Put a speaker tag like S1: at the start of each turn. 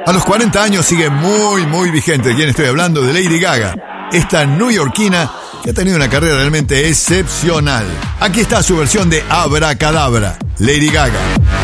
S1: A los 40 años sigue muy vigente. ¿De quién estoy hablando? De Lady Gaga. Esta neoyorquina que ha tenido una carrera realmente excepcional. Aquí está su versión de Abracadabra, Lady Gaga.